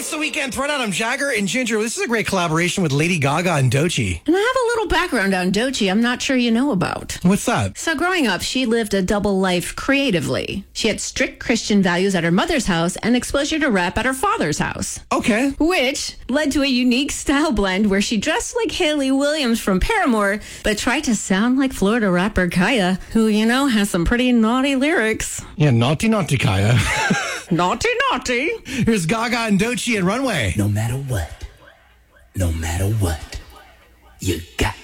the weekend. Throwdown. I'm Jagger and Ginger. This is a great collaboration with Lady Gaga and Doechii. And I have a little background on Doechii I'm not sure you know about. What's that? So growing up, she lived a double life creatively. She had strict Christian values at her mother's house and exposure to rap at her father's house. Okay. Which led to a unique style blend where she dressed like Hayley Williams from Paramore, but tried to sound like Florida rapper Kaya, who, has some pretty naughty lyrics. Yeah, naughty Kaya. Naughty, naughty. Here's Gaga and Doechii and Runway. No matter what, you got